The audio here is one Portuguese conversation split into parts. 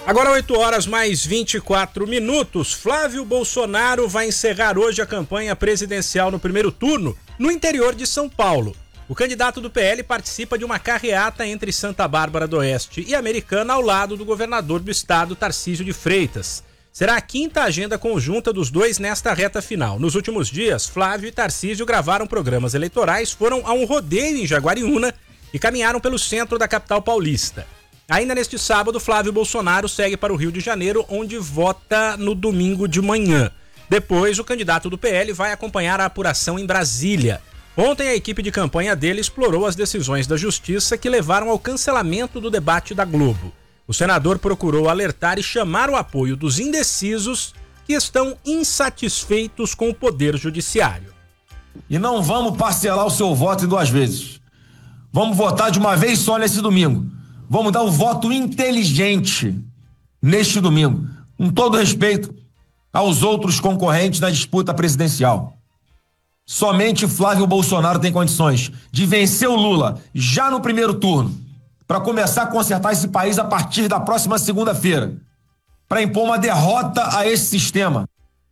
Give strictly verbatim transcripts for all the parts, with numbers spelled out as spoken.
Agora oito horas mais vinte e quatro minutos. Flávio Bolsonaro vai encerrar hoje a campanha presidencial no primeiro turno no interior de São Paulo. O candidato do P L participa de uma carreata entre Santa Bárbara do Oeste e Americana ao lado do governador do estado, Tarcísio de Freitas. Será a quinta agenda conjunta dos dois nesta reta final. Nos últimos dias, Flávio e Tarcísio gravaram programas eleitorais, foram a um rodeio em Jaguariúna e caminharam pelo centro da capital paulista. Ainda neste sábado, Flávio Bolsonaro segue para o Rio de Janeiro, onde vota no domingo de manhã. Depois, o candidato do P L vai acompanhar a apuração em Brasília. Ontem, a equipe de campanha dele explorou as decisões da Justiça que levaram ao cancelamento do debate da Globo. O senador procurou alertar e chamar o apoio dos indecisos que estão insatisfeitos com o Poder Judiciário. E não vamos parcelar o seu voto em duas vezes. Vamos votar de uma vez só nesse domingo. Vamos dar o voto inteligente neste domingo, com todo respeito aos outros concorrentes na disputa presidencial. Somente Flávio Bolsonaro tem condições de vencer o Lula já no primeiro turno, para começar a consertar esse país a partir da próxima segunda-feira, para impor uma derrota a esse sistema.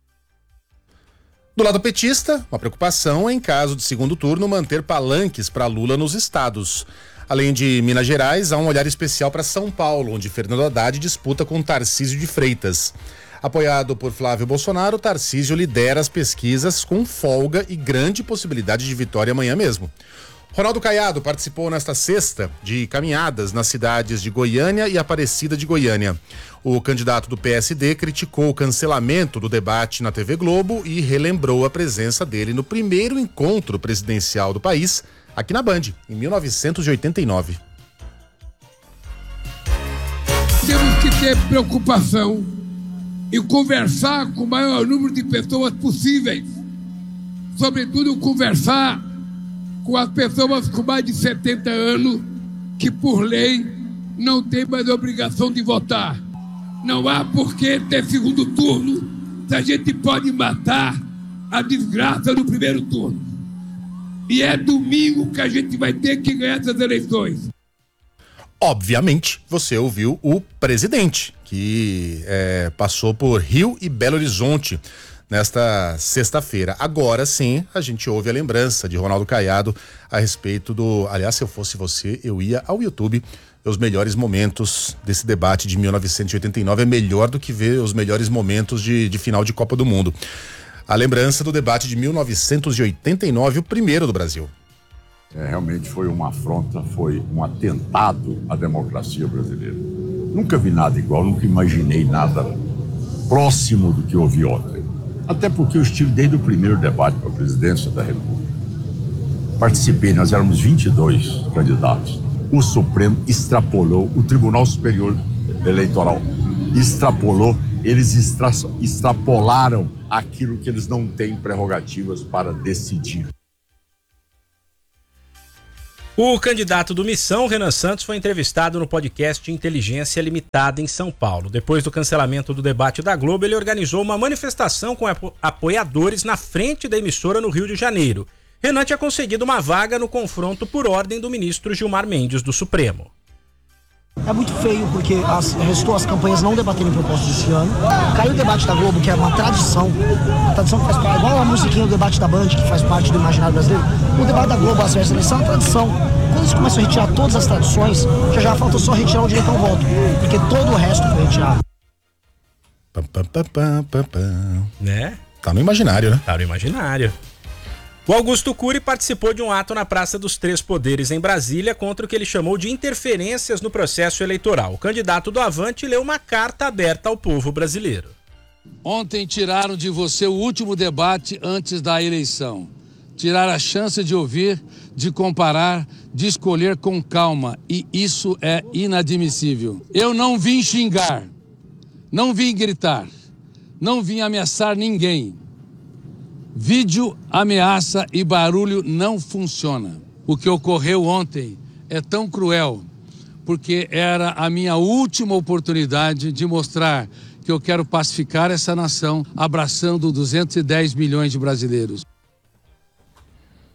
Do lado petista, uma preocupação em caso de segundo turno manter palanques para Lula nos estados. Além de Minas Gerais, há um olhar especial para São Paulo, onde Fernando Haddad disputa com Tarcísio de Freitas. Apoiado por Flávio Bolsonaro, Tarcísio lidera as pesquisas com folga e grande possibilidade de vitória amanhã mesmo. Ronaldo Caiado participou nesta sexta de caminhadas nas cidades de Goiânia e Aparecida de Goiânia. O candidato do P S D criticou o cancelamento do debate na T V Globo e relembrou a presença dele no primeiro encontro presidencial do país, aqui na Band, em mil novecentos e oitenta e nove. Temos que ter preocupação e conversar com o maior número de pessoas possíveis. Sobretudo, conversar com as pessoas com mais de setenta anos, que por lei não têm mais obrigação de votar. Não há por que ter segundo turno se a gente pode matar a desgraça no primeiro turno. E é domingo que a gente vai ter que ganhar essas eleições. Obviamente, você ouviu o presidente, que é, passou por Rio e Belo Horizonte nesta sexta-feira. Agora sim, a gente ouve a lembrança de Ronaldo Caiado a respeito do... Aliás, se eu fosse você, eu ia ao YouTube ver os melhores momentos desse debate de mil novecentos e oitenta e nove. É melhor do que ver os melhores momentos de, de final de Copa do Mundo. A lembrança do debate de mil novecentos e oitenta e nove, o primeiro do Brasil. É, realmente foi uma afronta, foi um atentado à democracia brasileira. Nunca vi nada igual, nunca imaginei nada próximo do que eu ouvi ontem. Até porque eu estive desde o primeiro debate para a presidência da República. Participei, nós éramos vinte e dois candidatos. O Supremo extrapolou, o Tribunal Superior Eleitoral extrapolou, eles extra, extrapolaram aquilo que eles não têm prerrogativas para decidir. O candidato do Missão, Renan Santos, foi entrevistado no podcast Inteligência Limitada em São Paulo. Depois do cancelamento do debate da Globo, ele organizou uma manifestação com apo- apoiadores na frente da emissora no Rio de Janeiro. Renan tinha conseguido uma vaga no confronto por ordem do ministro Gilmar Mendes do Supremo. É muito feio porque as, restou as campanhas não debaterem propostas esse ano. Caiu o debate da Globo, que é uma tradição, uma tradição que faz parte, igual a musiquinha do debate da Band, que faz parte do imaginário brasileiro. O debate da Globo, às vezes, eleição é uma tradição. Quando eles começam a retirar todas as tradições, já já falta só retirar o direito ao voto, porque todo o resto foi retirado. Pam, pam, pam, pam, pam, pam. Né? Tá no imaginário, né? Tá no imaginário. O Augusto Cury participou de um ato na Praça dos Três Poderes, em Brasília, contra o que ele chamou de interferências no processo eleitoral. O candidato do Avante leu uma carta aberta ao povo brasileiro. Ontem tiraram de você o último debate antes da eleição. Tiraram a chance de ouvir, de comparar, de escolher com calma. E isso é inadmissível. Eu não vim xingar, não vim gritar, não vim ameaçar ninguém. Vídeo, ameaça e barulho não funciona. O que ocorreu ontem é tão cruel, porque era a minha última oportunidade de mostrar que eu quero pacificar essa nação, abraçando duzentos e dez milhões de brasileiros.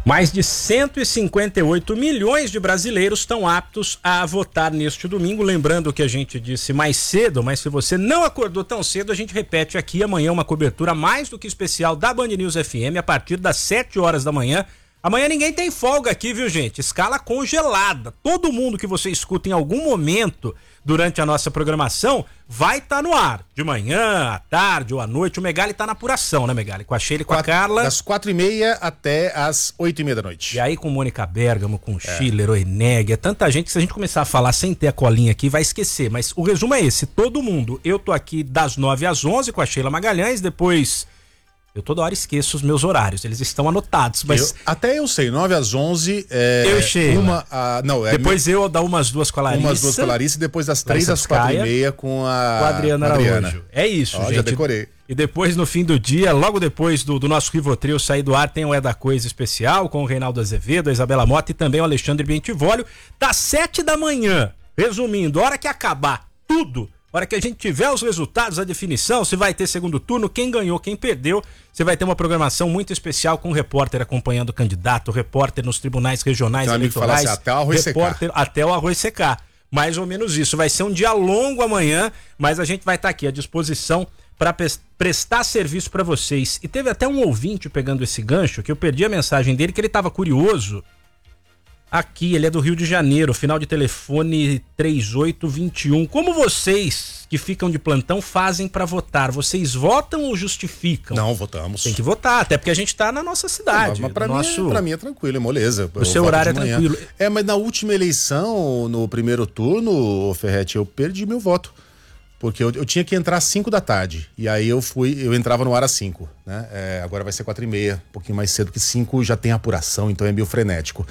Mais de cento e cinquenta e oito milhões de brasileiros estão aptos a votar neste domingo. Lembrando que a gente disse mais cedo, mas se você não acordou tão cedo, a gente repete aqui amanhã uma cobertura mais do que especial da Band News F M a partir das sete horas da manhã. Amanhã ninguém tem folga aqui, viu, gente? Escala congelada. Todo mundo que você escuta em algum momento durante a nossa programação vai estar tá no ar. De manhã, à tarde ou à noite. O Megali tá na apuração, né, Megali? Com a Sheila e com Quatro, a Carla. Das quatro e meia até as oito e meia da noite. E aí com Mônica Bergamo, com é. Schiller, Oeneg, é tanta gente que se a gente começar a falar sem ter a colinha aqui, vai esquecer. Mas o resumo é esse, todo mundo. Eu tô aqui das nove às onze com a Sheila Magalhães, depois... Eu toda hora esqueço os meus horários, eles estão anotados, mas... Eu, até eu sei, nove às onze... É, eu e Sheila. Uma, a, não, é depois eu dou umas duas com a Larissa. Umas duas com a Larissa e depois das três às quatro e meia com a, com a Adriana Adriana. Araújo. É isso, Ó, gente. Já decorei. E depois, no fim do dia, logo depois do, do nosso Rivotril sair do ar, tem o É da Coisa especial com o Reinaldo Azevedo, a Isabela Mota e também o Alexandre Bentivolio, das sete da manhã. Resumindo, a hora que acabar tudo... A hora que a gente tiver os resultados, a definição, se vai ter segundo turno, quem ganhou, quem perdeu, você vai ter uma programação muito especial com o repórter acompanhando o candidato, o repórter nos tribunais regionais então, eleitorais, assim, até o arroz repórter secar. Até o arroz secar. Mais ou menos isso. Vai ser um dia longo amanhã, mas a gente vai estar aqui à disposição para prestar serviço para vocês. E teve até um ouvinte pegando esse gancho, que eu perdi a mensagem dele, que ele estava curioso. Aqui, ele é do Rio de Janeiro, final de telefone três oito dois um. Como vocês que ficam de plantão fazem para votar? Vocês votam ou justificam? Não, votamos. Tem que votar, até porque a gente tá na nossa cidade. Não, mas pra, mim, nosso... pra mim é tranquilo, é moleza. O seu horário é tranquilo. É, mas na última eleição, no primeiro turno, Ferretti, eu perdi meu voto. Porque eu, eu tinha que entrar às cinco da tarde. E aí eu fui, eu entrava no ar às cinco, né? É, agora vai ser quatro e meia, um pouquinho mais cedo, porque cinco já tem apuração, então é meio frenético.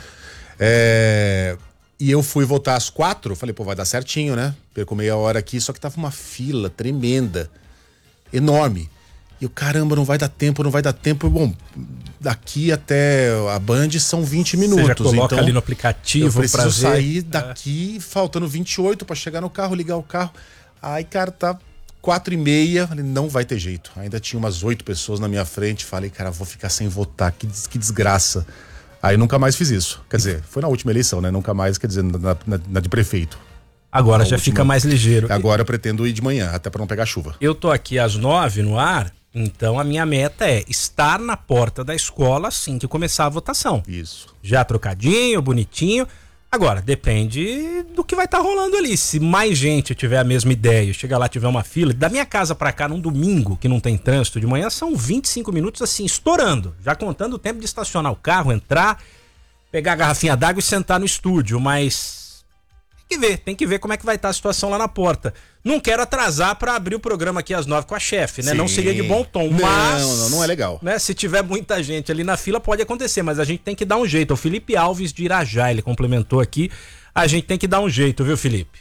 É, e eu fui votar às quatro, falei, pô, vai dar certinho, né? Perco meia hora aqui, só que tava uma fila tremenda, enorme. E eu, caramba, não vai dar tempo, não vai dar tempo. Bom, daqui até a Band são vinte minutos. Você já coloca então, ali no aplicativo eu preciso pra sair daqui, é. faltando vinte e oito para chegar no carro, ligar o carro. Aí, cara, tá quatro e meia, falei, não vai ter jeito. Ainda tinha umas oito pessoas na minha frente, falei, cara, vou ficar sem votar, que, que desgraça. Aí nunca mais fiz isso. Quer dizer, foi na última eleição, né? Nunca mais, quer dizer, na, na, na de prefeito. Agora na já última... fica mais ligeiro. Agora eu pretendo ir de manhã, até para não pegar chuva. Eu tô aqui às nove no ar, então a minha meta é estar na porta da escola assim que começar a votação. Isso. Já trocadinho, bonitinho. Agora, depende do que vai estar tá rolando ali. Se mais gente tiver a mesma ideia, chegar lá, tiver uma fila, da minha casa pra cá, num domingo, que não tem trânsito de manhã, são vinte e cinco minutos assim, estourando. Já contando o tempo de estacionar o carro, entrar, pegar a garrafinha d'água e sentar no estúdio. Mas tem que ver, tem que ver como é que vai estar tá a situação lá na porta. Não quero atrasar pra abrir o programa aqui às nove com a chefe, né? Sim. Não seria de bom tom, não, mas... Não, não, não é legal. Né, se tiver muita gente ali na fila, pode acontecer, mas a gente tem que dar um jeito. O Felipe Alves de Irajá, ele complementou aqui, a gente tem que dar um jeito, viu, Felipe?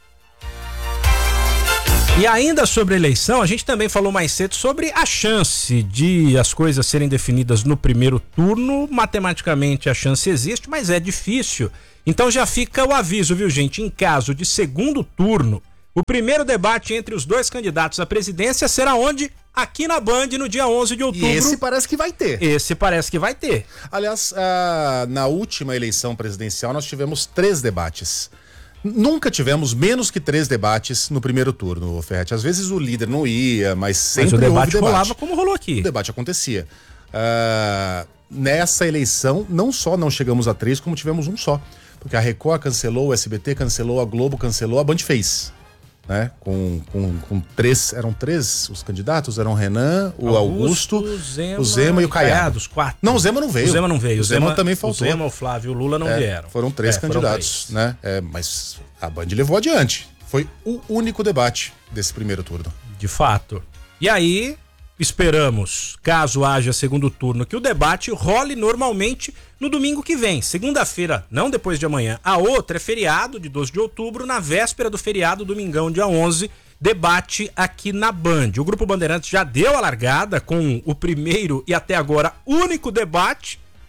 E ainda sobre a eleição, a gente também falou mais cedo sobre a chance de as coisas serem definidas no primeiro turno. Matematicamente a chance existe, mas é difícil. Então já fica o aviso, viu, gente? Em caso de segundo turno, o primeiro debate entre os dois candidatos à presidência será onde? Aqui na Band, no dia onze de outubro. E esse parece que vai ter. Esse parece que vai ter. Aliás, ah, na última eleição presidencial nós tivemos três debates. Nunca tivemos menos que três debates no primeiro turno, Ferretti. Às vezes o líder não ia, mas sempre mas o debate, houve debate rolava como rolou aqui. O debate acontecia. Ah, nessa eleição, não só não chegamos a três, como tivemos um só. Porque a Record cancelou, o S B T cancelou, a Globo cancelou, a Band fez. Né? Com, com, com três, eram três os candidatos, eram o Renan, o Augusto, Augusto Zema, o Zema e o Caiado. Os quatro. Não, o Zema não veio. O Zema não veio. O Zema, Zema também faltou. O Zema, o Flávio e o Lula não é, vieram. Foram três é, candidatos, foram né? É, mas a Band levou adiante. Foi o único debate desse primeiro turno. De fato. E aí, esperamos, caso haja segundo turno, que o debate role normalmente no domingo que vem. Segunda-feira, não depois de amanhã. A outra é feriado, de doze de outubro, na véspera do feriado, domingão, dia onze, debate aqui na Band. O Grupo Bandeirantes já deu a largada com o primeiro e até agora único debate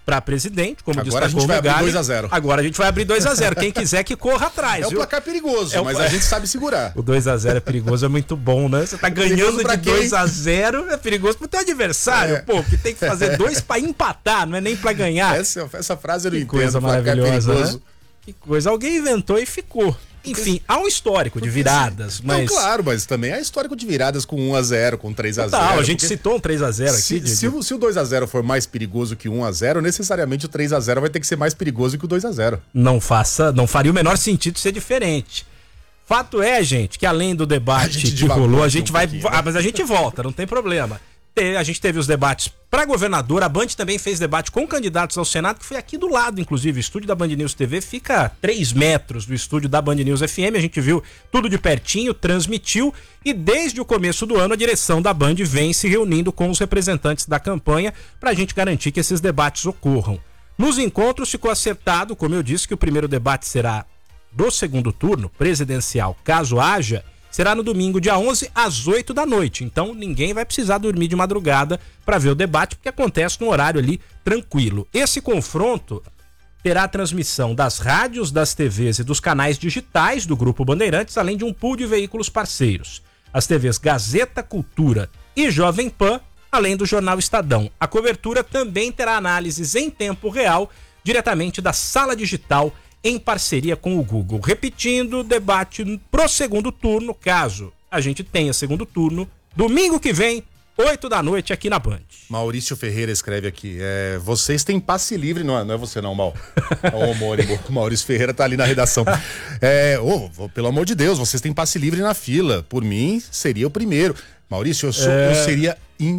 para presidente, como Agora destacou a gente vai o Megali. abrir dois a zero. Agora a gente vai abrir dois a zero. Quem quiser que corra atrás. É um viu? placar perigoso, É o- mas a gente sabe segurar. O dois a zero é perigoso, é muito bom, né? Você tá ganhando pra de quem? dois a zero, é perigoso pro teu adversário, É. pô, que tem que fazer dois pra empatar, não é nem pra ganhar. Essa, essa frase eu não Que entendo. coisa placar maravilhosa, perigoso. né? Que coisa. Alguém inventou e ficou. Enfim, há um histórico de viradas, mas... Não, claro, mas também há histórico de viradas com um a zero, com três a zero. Total, a gente porque citou um três a zero aqui. Se, Didi. se, o- se o dois a zero for mais perigoso que o um a zero, necessariamente o três a zero vai ter que ser mais perigoso que o dois a zero. Não faça, não faria o menor sentido ser diferente. Fato é, gente, que além do A debate gente que divagou rolou, a aqui gente um vai. pouquinho, né? Ah, mas a gente volta, não tem problema. Te- A gente teve os debates para governador, a Band também fez debate com candidatos ao Senado, que foi aqui do lado, inclusive. O estúdio da Band News T V fica a três metros do estúdio da Band News F M. A gente viu tudo de pertinho, transmitiu, e desde o começo do ano a direção da Band vem se reunindo com os representantes da campanha para a gente garantir que esses debates ocorram. Nos encontros ficou acertado, como eu disse, que o primeiro debate será do segundo turno presidencial, caso haja, será no domingo, dia onze, às oito da noite. Então ninguém vai precisar dormir de madrugada para ver o debate, porque acontece num horário ali tranquilo. Esse confronto terá a transmissão das rádios, das T Vs e dos canais digitais do Grupo Bandeirantes, além de um pool de veículos parceiros. As T Vs Gazeta, Cultura e Jovem Pan, além do Jornal Estadão. A cobertura também terá análises em tempo real, diretamente da sala digital, em parceria com o Google. Repetindo, debate pro segundo turno, caso a gente tenha segundo turno, domingo que vem, oito da noite, aqui na Band. Maurício Ferreira escreve aqui, é, vocês têm passe livre, não é, não é você não, Mal. É o homônimo. O Maurício Ferreira tá ali na redação. É, ô, pelo amor de Deus, vocês têm passe livre na fila. Por mim, seria o primeiro. Maurício, eu, sou, É. eu seria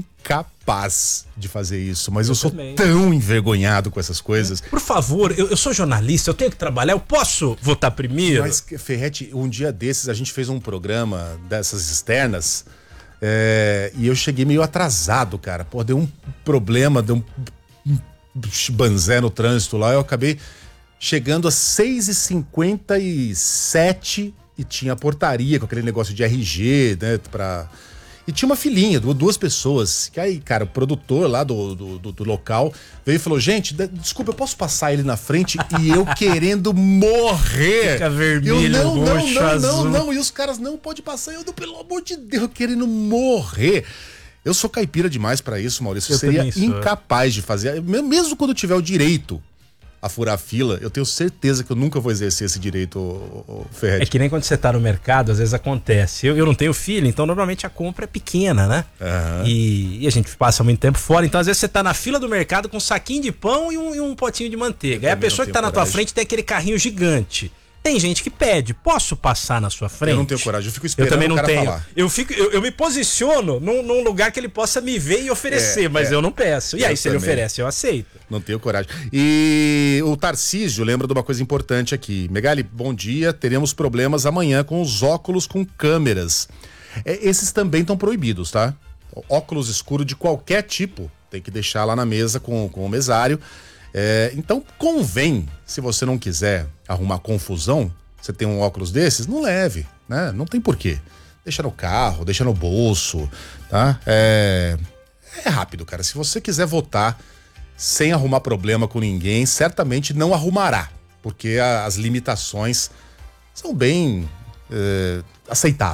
incapaz de fazer isso, mas eu, Eu sou também. tão envergonhado com essas coisas. Por favor, eu, eu sou jornalista, eu tenho que trabalhar, eu posso votar primeiro? Mas, Ferretti, um dia desses a gente fez um programa dessas externas, é, e eu cheguei meio atrasado, cara. Pô, deu um problema, deu um, um banzé no trânsito lá. Eu acabei chegando às seis e cinquenta e sete e tinha a portaria com aquele negócio de R G, né, pra... E tinha uma filhinha, du- duas pessoas. Que aí, cara, o produtor lá do, do, do- do local veio e falou: gente, de- desculpa, eu posso passar ele na frente? E eu querendo morrer. Fica vermelho, eu não, não, roxo, não, azul. não, não. E os caras, não, pode passar. Eu, não, pelo amor de Deus, querendo morrer. Eu sou caipira demais pra isso, Maurício. Eu Eu seria também sou. incapaz de fazer. Mesmo quando eu tiver o direito a furar a fila, eu tenho certeza que eu nunca vou exercer esse direito, ô, ô, ô, Ferretti. É que nem quando você tá no mercado, às vezes acontece. Eu, eu não tenho filho, então normalmente a compra é pequena, né? Aham. E, e a gente passa muito tempo fora, então às vezes você tá na fila do mercado com um saquinho de pão e um, e um potinho de manteiga. Aí a também pessoa não que tá tenho na tua coragem. frente tem aquele carrinho gigante. Tem gente que pede, posso passar na sua frente? Eu não tenho coragem, eu fico Eu esperando também não o cara tenho. falar. Eu, fico, eu, eu me posiciono num, num lugar que ele possa me ver e oferecer, É, mas é. eu não peço. E Eu aí, se ele também. oferece, eu aceito. Não tenho coragem. E o Tarcísio lembra de uma coisa importante aqui. Megali, bom dia. Teremos problemas amanhã com os óculos com câmeras. É, esses também estão proibidos, tá? Óculos escuros de qualquer tipo. Tem que deixar lá na mesa com, com o mesário. É, então convém, se você não quiser arrumar confusão, você tem um óculos desses, não leve, né? Não tem porquê. Deixa no carro, deixa no bolso, tá? É, é rápido, cara. Se você quiser votar sem arrumar problema com ninguém, certamente não arrumará, porque a- as limitações são bem é, aceitáveis.